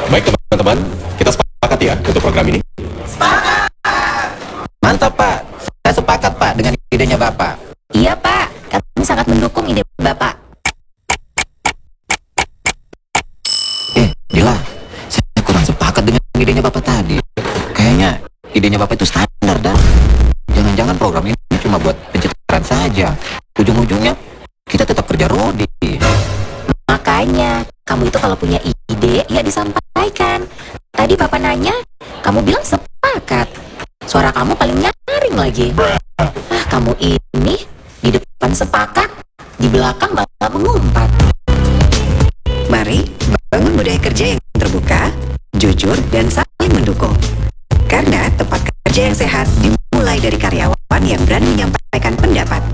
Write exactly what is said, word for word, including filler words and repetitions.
Baik teman-teman, kita sepakat ya untuk program ini. Mantap Pak, saya sepakat Pak dengan idenya Bapak. Iya Pak, kami sangat mendukung ide Bapak. Eh, Dila, saya kurang sepakat dengan idenya Bapak tadi. Kayaknya idenya Bapak itu standar dan jangan-jangan program ini cuma buat pencitraan saja. Ujung-ujungnya kita tetap kerja rodi. Makanya, kamu itu kalau punya ide, ya disampaikan. Tadi Papa nanya, kamu bilang sepakat. Suara kamu paling nyaring lagi. Ah, kamu ini di depan sepakat, di belakang malah mengumpat. Mari bangun budaya kerja yang terbuka, jujur, dan saling mendukung. Karena tempat kerja yang sehat dimulai dari karyawan yang berani menyampaikan pendapat.